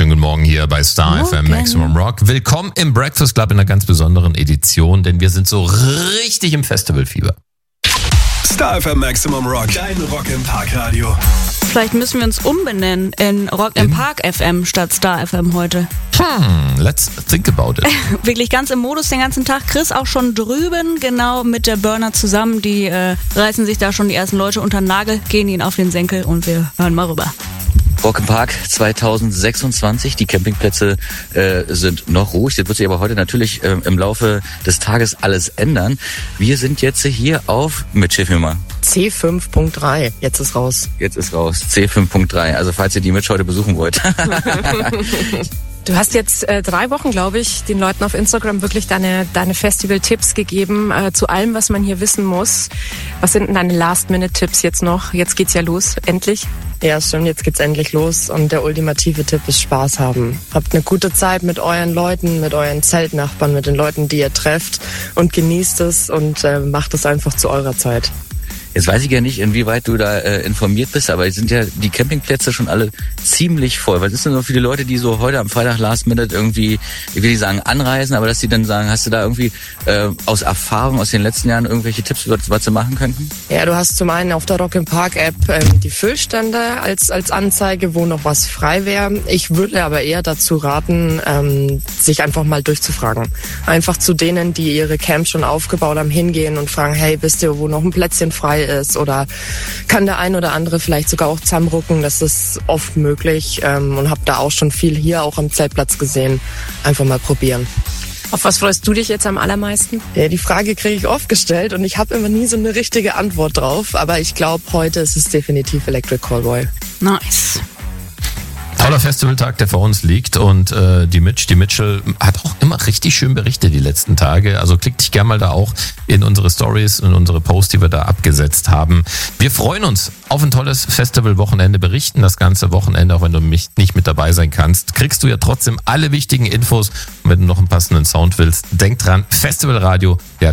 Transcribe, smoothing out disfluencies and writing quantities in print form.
Schönen guten Morgen hier bei Star FM Maximum Rock. Willkommen im Breakfast Club in einer ganz besonderen Edition, denn wir sind so richtig im Festivalfieber. Star FM Maximum Rock, dein Rock im Park Radio. Vielleicht müssen wir uns umbenennen in Rock im Park FM statt Star FM heute. Let's think about it. Wirklich ganz im Modus den ganzen Tag. Chris auch schon drüben, genau mit der Burner zusammen. Die reißen sich da schon die ersten Leute unter den Nagel, gehen ihnen auf den Senkel und wir hören mal rüber. Rock im Park 2026, die Campingplätze sind noch ruhig. Das wird sich aber heute natürlich im Laufe des Tages alles ändern. Wir sind jetzt hier auf, Mitch, mal. C5.3, jetzt ist raus. Jetzt ist raus, C5.3. Also falls ihr die Mitch heute besuchen wollt. Du hast jetzt 3 Wochen, glaube ich, den Leuten auf Instagram wirklich deine Festival-Tipps gegeben zu allem, was man hier wissen muss. Was sind denn deine Last-Minute-Tipps jetzt noch? Jetzt geht's ja los, endlich. Ja, stimmt, jetzt geht's endlich los und der ultimative Tipp ist Spaß haben. Habt eine gute Zeit mit euren Leuten, mit euren Zeltnachbarn, mit den Leuten, die ihr trefft und genießt es und macht es einfach zu eurer Zeit. Jetzt weiß ich ja nicht, inwieweit du da informiert bist, aber sind ja die Campingplätze schon alle ziemlich voll. Was ist denn so viele Leute, die so heute am Freitag Last Minute irgendwie, ich will nicht sagen anreisen, aber dass die dann sagen, hast du da irgendwie aus Erfahrung aus den letzten Jahren irgendwelche Tipps, was sie machen könnten? Ja, du hast zum einen auf der Rock im Park App die Füllstände als Anzeige, wo noch was frei wäre. Ich würde aber eher dazu raten, sich einfach mal durchzufragen. Einfach zu denen, die ihre Camps schon aufgebaut haben, hingehen und fragen, hey, wisst ihr, wo noch ein Plätzchen frei ist oder kann der ein oder andere vielleicht sogar auch zusammenrucken. Das ist oft möglich und habe da auch schon viel hier auch am Zeltplatz gesehen. Einfach mal probieren. Auf was freust du dich jetzt am allermeisten? Ja, die Frage kriege ich oft gestellt und ich habe immer nie so eine richtige Antwort drauf. Aber ich glaube, heute ist es definitiv Electric Callboy. Nice. Toller Festivaltag, der vor uns liegt und die Mitchell hat auch immer richtig schön berichtet die letzten Tage. Also klick dich gerne mal da auch in unsere Stories, in unsere Posts, die wir da abgesetzt haben. Wir freuen uns auf ein tolles Festivalwochenende, berichten das ganze Wochenende, auch wenn du nicht mit dabei sein kannst. Kriegst du ja trotzdem alle wichtigen Infos und wenn du noch einen passenden Sound willst, denk dran, Festivalradio, der